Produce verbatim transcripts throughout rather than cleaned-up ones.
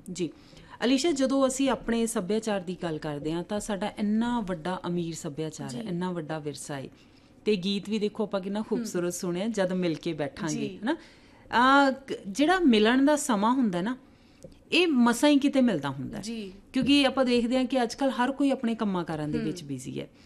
ਜੀ ਅਲੀਸ਼ਾ, ਜਦੋਂ ਅਸੀਂ ਆਪਣੇ ਸੱਭਿਆਚਾਰ ਦੀ ਗੱਲ ਕਰਦੇ ਹਾਂ ਤਾਂ ਸਾਡਾ ਇੰਨਾ ਵੱਡਾ ਅਮੀਰ ਸੱਭਿਆਚਾਰ ਹੈ, ਇੰਨਾ ਵੱਡਾ ਵਿਰਸਾ ਹੈ, ਤੇ ਗੀਤ ਵੀ ਦੇਖੋ ਆਪਾਂ ਕਿੰਨਾ ਖੂਬਸੂਰਤ ਸੁਣਿਆ, ਜਦ ਮਿਲ ਕੇ ਬੈਠਾਂਗੇ, ਹੈ ਨਾ। ਜਿਹੜਾ ਮਿਲਣ ਦਾ ਸਮਾਂ ਹੁੰਦਾ ਨਾ, ਇਹ ਮਸਾਂ ਹੀ ਕਿਤੇ ਮਿਲਦਾ ਹੁੰਦਾ, ਕਿਉਂਕਿ ਆਪਾਂ ਦੇਖਦੇ ਹਾਂ ਕਿ ਅੱਜ ਕੱਲ੍ਹ ਹਰ ਕੋਈ ਆਪਣੇ ਕੰਮਾਂ ਕਾਰਾਂ ਦੇ ਵਿੱਚ ਬਿਜ਼ੀ ਹੈ।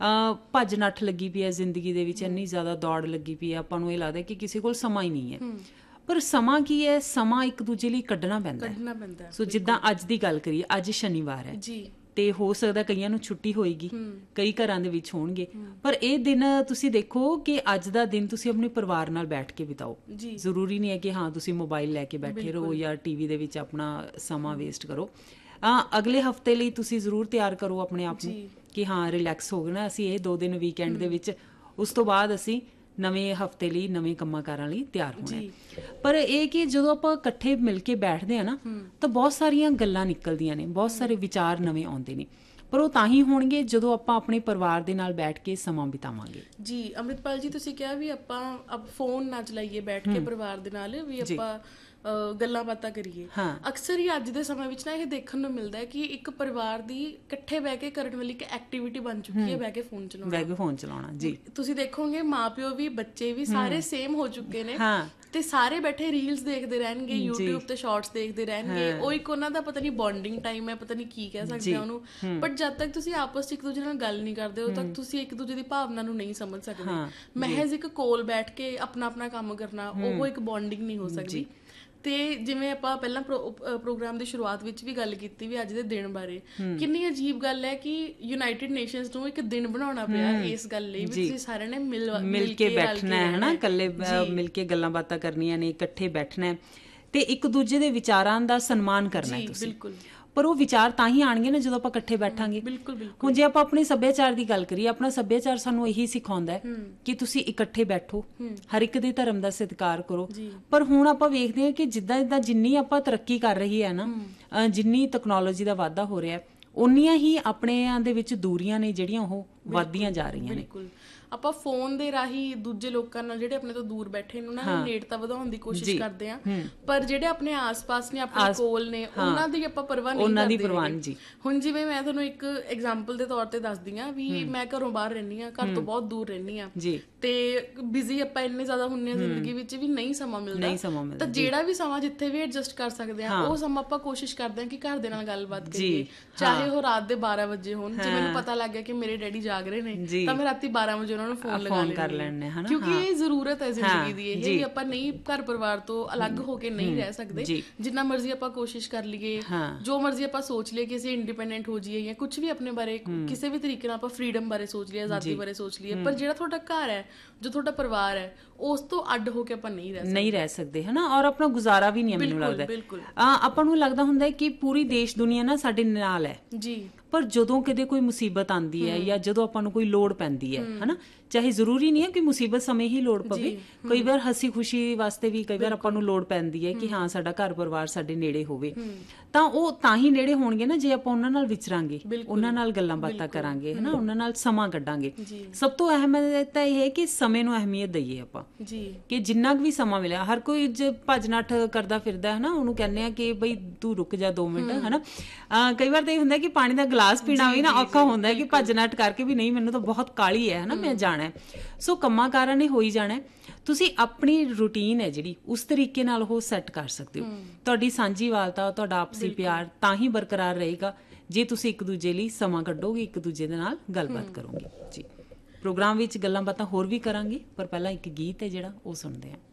ਭੱਜ ਨੱਠ ਲੱਗੀ ਪਈ ਹੈ ਜ਼ਿੰਦਗੀ ਦੇ ਵਿੱਚ, ਇੰਨੀ ਜ਼ਿਆਦਾ ਦੌੜ ਲੱਗੀ ਪਈ ਹੈ, ਆਪਾਂ ਨੂੰ ਇਹ ਲੱਗਦਾ ਕਿ ਕਿਸੇ ਕੋਲ ਸਮਾਂ ਹੀ ਨਹੀਂ ਹੈ। ਪਰ ਸਮਾਂ ਕੀ ਹੈ, ਸਮਾਂ ਇੱਕ ਦੂਜੇ ਲਈ ਕੱਢਣਾ ਪੈਂਦਾ ਹੈ। ਸੋ ਜਿੱਦਾਂ ਅੱਜ ਦੀ ਗੱਲ ਕਰੀਏ, ਅੱਜ ਸ਼ਨੀਵਾਰ ਹੈ ਤੇ ਹੋ ਸਕਦਾ ਕਈਆਂ ਨੂੰ ਛੁੱਟੀ ਹੋਏਗੀ, ਕਈ ਘਰਾਂ ਦੇ ਵਿੱਚ ਹੋਣਗੇ, ਪਰ ਇਹ ਦਿਨ ਤੁਸੀਂ ਦੇਖੋ ਕਿ ਅੱਜ ਦਾ ਦਿਨ ਤੁਸੀਂ ਆਪਣੇ ਪਰਿਵਾਰ ਨਾਲ ਬੈਠ ਕੇ ਬਿਤਾਓ। ਜ਼ਰੂਰੀ ਨਹੀਂ ਹੈ ਕਿ ਹਾਂ ਤੁਸੀਂ ਮੋਬਾਈਲ ਲੈ ਕੇ ਬੈਠੇ ਰਹੋ ਜਾਂ ਟੀਵੀ ਦੇ ਵਿੱਚ ਆਪਣਾ ਸਮਾਂ ਵੇਸਟ ਕਰੋ। ਅਗਲੇ ਹਫ਼ਤੇ ਲਈ ਤੁਸੀਂ ਜ਼ਰੂਰ ਤਿਆਰ ਕਰੋ ਆਪਣੇ ਆਪ ਨੂੰ ਕਿ ਹਾਂ ਰਿਲੈਕਸ ਹੋ ਗਏ ਨਾ ਅਸੀਂ ਇਹ ਦੋ ਦਿਨ ਵੀਕਐਂਡ ਦੇ ਵਿੱਚ, ਉਸ ਤੋਂ ਬਾਅਦ ਅਸੀਂ ਨਵੇਂ ਹਫ਼ਤੇ ਲਈ ਨਵੇਂ ਕੰਮਾਂ ਕਾਰਾਂ ਲਈ ਤਿਆਰ ਹੋਣਾ। ਪਰ ਇਹ ਕਿ ਜਦੋਂ ਆਪਾਂ ਇਕੱਠੇ ਮਿਲ ਕੇ ਬੈਠਦੇ ਹਾਂ ਨਾ, ਤਾਂ ਬਹੁਤ ਸਾਰੀਆਂ ਗੱਲਾਂ ਨਿਕਲਦੀਆਂ ਨੇ, ਬਹੁਤ ਸਾਰੇ ਵਿਚਾਰ ਨਵੇਂ ਆਉਂਦੇ ਨੇ, ਪਰ ਉਹ ਤਾਂ ਹੀ ਹੋਣਗੇ ਜਦੋਂ ਆਪਾਂ ਆਪਣੇ ਪਰਿਵਾਰ ਦੇ ਨਾਲ ਬੈਠ ਕੇ ਸਮਾਂ ਬਿਤਾਵਾਂਗੇ। ਜੀ ਅੰਮ੍ਰਿਤਪਾਲ ਜੀ, ਤੁਸੀਂ ਕਿਹਾ ਵੀ ਆਪਾਂ ਫੋਨ ਨਾ ਚਲਾਈਏ ਬੈਠ ਕੇ ਪਰਿਵਾਰ ਦੇ ਨਾਲ, ਵੀ ਆਪਾਂ ਗੱਲਾਂ ਬਾਤਾਂ ਕਰੀਏ। ਅਕਸਰ ਹੀ ਅੱਜ ਦੇ ਸਮੇਂ ਵਿੱਚ ਨਾ ਇਹ ਦੇਖਣ ਨੂੰ ਮਿਲਦਾ ਹੈ ਕਿ ਇੱਕ ਪਰਿਵਾਰ ਦੀ ਇਕੱਠੇ ਬਹਿ ਕੇ ਕਰਨ ਵਾਲੀ ਇੱਕ ਐਕਟੀਵਿਟੀ ਬਣ ਚੁੱਕੀ ਹੈ ਬਹਿ ਕੇ ਫੋਨ ਚਲਾਉਣਾ। ਬਹਿ ਕੇ ਫੋਨ ਚਲਾਉਣਾ ਜੀ, ਤੁਸੀਂ ਦੇਖੋਗੇ ਮਾਂ ਪਿਓ ਵੀ ਬੱਚੇ ਵੀ ਸਾਰੇ ਸੇਮ ਹੋ ਚੁੱਕੇ ਨੇ, ਤੇ ਸਾਰੇ ਬੈਠੇ ਰੀਲਸ ਦੇਖਦੇ ਰਹਿਣਗੇ, ਯੂਟਿਊਬ ਤੇ ਸ਼ਾਰਟਸ ਦੇਖਦੇ ਰਹਿਣਗੇ। ਉਹ ਇੱਕ ਉਹਨਾਂ ਦਾ ਪਤਾ ਨਹੀਂ ਬੌਂਡਿੰਗ ਟਾਈਮ ਹੈ, ਪਤਾ ਨਹੀਂ ਕੀ ਕਹਿ ਸਕਦੇ ਆ ਉਹਨੂੰ, ਬਟ ਜਦ ਤੱਕ ਤੁਸੀਂ ਆਪਸ ਚ ਇੱਕ ਦੂਜੇ ਨਾਲ ਗੱਲ ਨਹੀਂ ਕਰਦੇ ਉਦੋਂ ਤੱਕ ਤੁਸੀਂ ਇੱਕ ਦੂਜੇ ਦੀ ਭਾਵਨਾ ਨੂੰ ਨਹੀਂ ਸਮਝ ਸਕਦੇ। ਮਹਿਜ਼ ਇੱਕ ਕੋਲ ਬੈਠ ਕੇ ਆਪਣਾ ਆਪਣਾ ਕੰਮ ਕਰਨਾ, ਉਹ ਇੱਕ ਬੌਂਡਿੰਗ ਨਹੀਂ ਹੋ ਸਕਦੀ। ਤੇ ਜਿਵੇਂ ਆਪਾਂ ਪਹਿਲਾਂ ਪ੍ਰੋਗਰਾਮ ਦੀ ਸ਼ੁਰੂਆਤ ਵਿੱਚ ਵੀ ਗੱਲ ਕੀਤੀ ਵੀ ਅੱਜ ਦੇ ਦਿਨ ਬਾਰੇ, ਕਿੰਨੀ ਅਜੀਬ ਗੱਲ ਹੈ ਕਿ ਯੂਨਾਈਟਿਡ ਨੇਸ਼ਨਸ ਨੂੰ ਇੱਕ ਦਿਨ ਬਣਾਉਣਾ ਪਿਆ ਇਸ ਗੱਲ ਲਈ ਵੀ ਤੁਸੀਂ ਸਾਰਿਆਂ ਨੇ ਮਿਲ ਮਿਲ ਕੇ ਬੈਠਣਾ ਹੈ ਨਾ, ਇਕੱਲੇ ਮਿਲ ਕੇ ਗੱਲਾਂ ਬਾਤਾਂ ਕਰਨੀਆਂ ਨੇ, ਇਕੱਠੇ ਬੈਠਣਾ ਤੇ ਇੱਕ ਦੂਜੇ ਦੇ ਵਿਚਾਰਾਂ ਦਾ ਸਨਮਾਨ ਕਰਨਾ ਹੈ ਤੁਸੀਂ। ਬਿਲਕੁਲ, ਪਰ ਉਹ ਵਿਚਾਰ ਤਾਂ ਹੀ ਆਉਣਗੇ ਨਾ ਜਦੋਂ ਆਪਾਂ ਇਕੱਠੇ ਬੈਠਾਂਗੇ। ਹੁਣ ਜੇ ਆਪਾਂ ਆਪਣੇ ਸੱਭਿਆਚਾਰ ਦੀ ਗੱਲ ਕਰੀਏ, ਆਪਣਾ ਸੱਭਿਆਚਾਰ ਸਾਨੂੰ ਇਹੀ ਸਿਖਾਉਂਦਾ ਹੈ ਕਿ ਤੁਸੀਂ ਇਕੱਠੇ ਬੈਠੋ, ਹਰ ਇੱਕ ਦੇ ਧਰਮ ਦਾ ਸਤਿਕਾਰ ਕਰੋ। ਪਰ ਹੁਣ ਆਪਾਂ ਵੇਖਦੇ ਹਾਂ ਕਿ ਜਿੱਦਾਂ ਜਿੱਦਾਂ ਜਿੰਨੀ ਆਪਾਂ ਤਰੱਕੀ ਕਰ ਰਹੀ ਹੈ ਨਾ, ਜਿੰਨੀ ਤਕਨੋਲੋਜੀ ਦਾ ਵਾਧਾ ਹੋ ਰਿਹਾ, ਉਨੀਆਂ ਹੀ ਆਪਣਿਆਂ ਦੇ ਵਿੱਚ ਦੂਰੀਆਂ ਨੇ ਜਿਹੜੀਆਂ ਉਹ ਵੱਧਦੀਆਂ ਜਾ ਰਹੀਆਂ ਨੇ। ਆਪਾਂ ਫੋਨ ਦੇ ਰਾਹੀਂ ਦੂਜੇ ਲੋਕਾਂ ਨਾਲ ਜਿਹੜੇ ਆਪਣੇ ਤੋਂ ਦੂਰ ਬੈਠੇ ਨੇ ਉਹਨਾਂ ਦੀ ਨੇੜਤਾ ਵਧਾਉਣ ਦੀ ਕੋਸ਼ਿਸ਼ ਕਰਦੇ ਆ, ਪਰ ਜਿਹੜੇ ਆਪਣੇ ਆਸ-ਪਾਸ ਨੇ, ਆਪਣੇ ਕੋਲ ਨੇ, ਉਹਨਾਂ ਦੀ ਆਪਾਂ ਪਰਵਾਹ ਨਹੀਂ ਕਰਦੇ। ਹੁਣ ਜਿਵੇਂ ਮੈਂ ਤੁਹਾਨੂੰ ਇੱਕ ਐਗਜ਼ਾਮਪਲ ਦੇ ਤੌਰ ਤੇ ਦੱਸਦੀ ਆ ਵੀ ਮੈਂ ਘਰੋਂ ਬਾਹਰ ਰਹਿੰਦੀ ਆ, ਘਰ ਤੋਂ ਬਹੁਤ ਦੂਰ ਰਹਿੰਦੀ ਆ, ਤੇ ਬਿਜ਼ੀ ਆਪਾਂ ਇੰਨੇ ਜ਼ਿਆਦਾ ਹੁੰਦੇ ਆ ਜ਼ਿੰਦਗੀ ਵਿੱਚ ਵੀ ਨਹੀਂ ਸਮਾਂ ਮਿਲਦਾ, ਤਾਂ ਜਿਹੜਾ ਵੀ ਸਮਾਂ ਜਿੱਥੇ ਵੀ ਐਡਜਸਟ ਕਰ ਸਕਦੇ ਆ ਉਹ ਸਮਾਂ ਆਪਾਂ ਕੋਸ਼ਿਸ਼ ਕਰਦੇ ਆ ਕਿ ਘਰ ਦੇ ਨਾਲ ਗੱਲਬਾਤ ਕਰੀਏ, ਚਾਹੇ ਉਹ ਰਾਤ ਦੇ ਬਾਰਾਂ ਵਜੇ ਹੋਣ। ਜੇ ਮੈਨੂੰ ਪਤਾ ਲੱਗ ਗਿਆ ਕਿ ਮੇਰੇ ਡੈਡੀ ਜਾਗ ਰਹੇ ਨੇ ਤਾਂ ਮੈਂ ਰਾਤੀ ਬਾਰਾਂ ਵਜੇ ਉਹਨਾਂ ਨੂੰ ਫੋਨ ਲਗਾ ਲੈਣੇ, ਕਿਉਂਕਿ ਇਹ ਜ਼ਰੂਰਤ ਹੈ ਜ਼ਿੰਦਗੀ ਦੀ। ਇਹ ਵੀ ਆਪਾਂ ਨਹੀਂ ਘਰ ਪਰਿਵਾਰ ਤੋਂ ਅਲੱਗ ਹੋ ਕੇ ਨਹੀਂ ਰਹਿ ਸਕਦੇ, ਜਿੰਨਾ ਮਰਜ਼ੀ ਆਪਾਂ ਕੋਸ਼ਿਸ਼ ਕਰ ਲਈਏ, ਜੋ ਮਰਜ਼ੀ ਆਪਾਂ ਸੋਚ ਲਈਏ ਕਿ ਅਸੀਂ ਇੰਡੀਪੈਂਡੈਂਟ ਹੋ ਜਾਈਏ ਜਾਂ ਕੁਛ ਵੀ ਆਪਣੇ ਬਾਰੇ ਕਿਸੇ ਵੀ ਤਰੀਕੇ ਨਾਲ ਆਪਾਂ ਫਰੀਡਮ ਬਾਰੇ ਸੋਚ ਲਈਏ, ਆਜ਼ਾਦੀ ਬਾਰੇ ਸੋਚ ਲਈਏ, ਪਰ ਜਿਹੜਾ ਤੁਹਾਡਾ ਘਰ ਹੈ, ਜੋ ਤੁਹਾਡਾ ਪਰਿਵਾਰ ਹੈ, ਉਸ ਤੋਂ ਅੱਡ ਹੋ ਕੇ ਆਪਾਂ ਨਹੀਂ ਰਹਿ ਸਕਦੇ ਨਹੀਂ ਰਹਿ ਸਕਦੇ ਹੈ ਨਾ। ਔਰ ਆਪਣਾ ਗੁਜ਼ਾਰਾ ਵੀ ਨਹੀਂ ਮੈਨੂੰ ਲੱਗਦਾ। ਬਿਲਕੁਲ, ਆਪਾਂ ਨੂੰ ਲੱਗਦਾ ਹੁੰਦਾ ਹੈ ਕਿ ਪੂਰੀ ਦੇਸ਼ ਦੁਨੀਆ ਨਾ ਸਾਡੇ ਨਾਲ ਹੈ ਜੀ, ਪਰ ਜਦੋਂ ਕਿਤੇ ਕੋਈ ਮੁਸੀਬਤ ਆਉਂਦੀ ਹੈ ਜਾਂ ਜਦੋਂ ਆਪਾਂ ਨੂੰ ਕੋਈ ਲੋੜ ਪੈਂਦੀ ਹੈ ਹਨਾ, ਚਾਹੇ ਜ਼ਰੂਰੀ ਨਹੀਂ ਹੈ ਕਿ ਮੁਸੀਬਤ ਸਮੇਂ ਹੀ ਲੋੜ ਪਵੇ, ਕਈ ਵਾਰ ਹੱਸੀ ਖੁਸ਼ੀ ਵਾਸਤੇ ਵੀ ਕਈ ਵਾਰ ਆਪਾਂ ਨੂੰ ਲੋੜ ਪੈਂਦੀ ਹੈ ਕਿ ਹਾਂ ਸਾਡਾ ਘਰ ਪਰਿਵਾਰ ਸਾਡੇ ਨੇੜੇ ਹੋਵੇ, ਤਾਂ ਉਹ ਤਾਂ ਹੀ ਨੇੜੇ ਹੋਣਗੇ ਨਾ ਜੇ ਆਪਾਂ ਉਹਨਾਂ ਨਾਲ ਵਿਚਰਾਂਗੇ, ਉਹਨਾਂ ਨਾਲ ਗੱਲਾਂ ਬਾਤਾਂ ਕਰਾਂਗੇ ਹਨਾ, ਉਹਨਾਂ ਨਾਲ ਸਮਾਂ ਕੱਢਾਂਗੇ। ਸਭ ਤੋਂ ਅਹਿਮ ਤਾਂ ਇਹ ਹੈ ਕਿ ਸਮੇਂ ਨੂੰ ਅਹਿਮੀਅਤ ਦਈਏ ਆਪਾਂ, ਕਿ ਜਿੰਨਾ ਕੁ ਵੀ ਸਮਾਂ ਮਿਲਿਆ। ਹਰ ਕੋਈ ਜੇ ਭੱਜ ਨੱਠ ਕਰਦਾ ਫਿਰਦਾ ਹੈ ਨਾ, ਉਹਨੂੰ ਕਹਿੰਦੇ ਆ ਕਿ ਬਈ ਤੂੰ ਰੁਕ ਜਾ ਦੋ ਮਿੰਟ ਹਨਾ। ਕਈ ਵਾਰ ਤਾਂ ਇਹ ਹੁੰਦਾ ਕਿ ਪਾਣੀ ਦਾ ਗਲਾਸ ਪੀਣਾ ਵੀ ਨਾ ਔਖਾ ਹੁੰਦਾ ਕਿ ਭੱਜ ਨੱਠ ਕਰਕੇ ਵੀ ਨਹੀਂ ਮੈਨੂੰ ਤਾਂ ਬਹੁਤ ਕਾਹਲੀ ਹੈ ਹਨਾ, ਮੈਂ ਜਾਣਾ। ਸੋ ਕੰਮਾਂ ਕਾਰਾਂ ਨੇ ਹੋ ਹੀ ਜਾਣਾ। ਤੁਸੀਂ ਆਪਣੀ ਰੂਟੀਨ ਹੈ ਜਿਹੜੀ ਉਸ ਤਰੀਕੇ ਨਾਲ ਉਹ ਸੈੱਟ ਕਰ ਸਕਦੇ ਹੋ। ਤੁਹਾਡੀ ਸਾਂਝੀਵਾਲਤਾ, ਤੁਹਾਡਾ ਆਪਸੀ ਪਿਆਰ ਤਾਂ ਹੀ ਬਰਕਰਾਰ ਰਹੇਗਾ ਜੇ ਤੁਸੀਂ ਇੱਕ ਦੂਜੇ ਲਈ ਸਮਾਂ ਕੱਢੋਗੇ, ਇੱਕ ਦੂਜੇ ਦੇ ਨਾਲ ਗੱਲਬਾਤ ਕਰੋਗੇ ਜੀ। ਪ੍ਰੋਗਰਾਮ ਵਿੱਚ ਗੱਲਾਂ ਬਾਤਾਂ ਹੋਰ ਵੀ ਕਰਾਂਗੇ, ਪਰ ਪਹਿਲਾਂ ਇੱਕ ਗੀਤ ਹੈ ਜਿਹੜਾ ਉਹ ਸੁਣਦੇ ਹਾਂ।